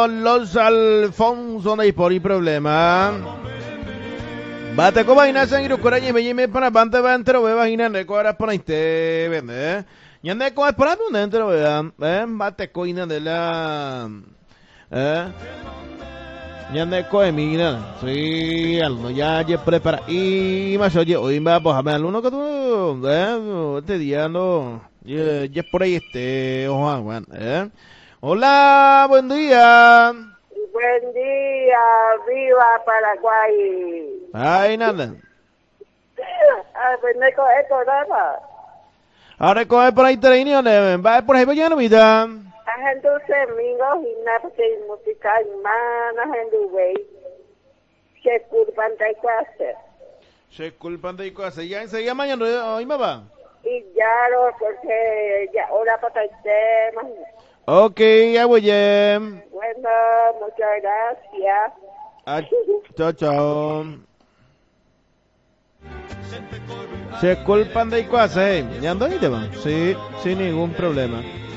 los Alfonso no hay por problema. Bate ko vaina sang iru koranya me para bante bantero we vaina ne ko ara para inte vende. Nyande ko para no dentro we bate ko ina de la Nyande ko emina. Sí, alno ya prepara y más oye hoy vamos a ver uno que tú este día no ya por ahí Juan Hola, buen día. Buen día, viva Paraguay. Ay, nada. Pues me coge esto, nada. Ahora coge por ahí reuniones, va por ahí mañana, mira. Gente domingo y nada porque música hermana, gente güey. Se culpan de clase. Se culpan de cosas. Ya enseguida mañana, hoy me va. Y ya lo, porque ya ahora para el tema. Ok, ya voy. Bueno, muchas gracias. Chao, chao. Se culpan de cosas, ¿Ya ando ahí, te va? Sí, sin ningún problema.